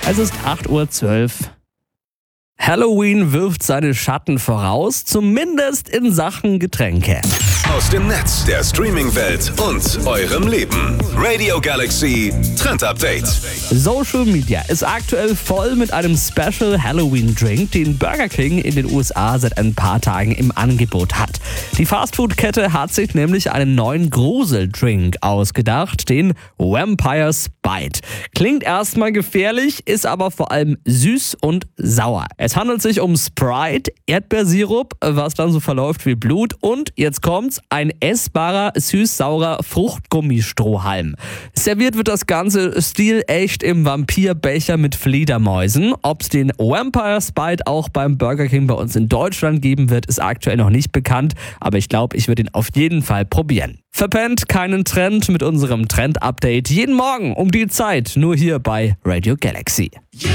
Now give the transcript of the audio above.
Es ist 8:12 Uhr. Halloween wirft seine Schatten voraus, zumindest in Sachen Getränke. Aus dem Netz, der Streaming-Welt und eurem Leben. Radio Galaxy Trend Update. Social Media ist aktuell voll mit einem Special Halloween Drink, den Burger King in den USA seit ein paar Tagen im Angebot hat. Die Fastfood-Kette hat sich nämlich einen neuen Gruseldrink ausgedacht, den Vampire's Bite. Klingt erstmal gefährlich, ist aber vor allem süß und sauer. Es handelt sich um Sprite, Erdbeersirup, was dann so verläuft wie Blut und, jetzt kommt's, ein essbarer, süß-saurer Fruchtgummistrohhalm. Serviert wird das Ganze stilecht im Vampirbecher mit Fledermäusen. Ob's den Vampire's Bite auch beim Burger King bei uns in Deutschland geben wird, ist aktuell noch nicht bekannt, aber ich glaube, ich würde ihn auf jeden Fall probieren. Verpennt keinen Trend mit unserem Trend-Update jeden Morgen um die Zeit, nur hier bei Radio Galaxy.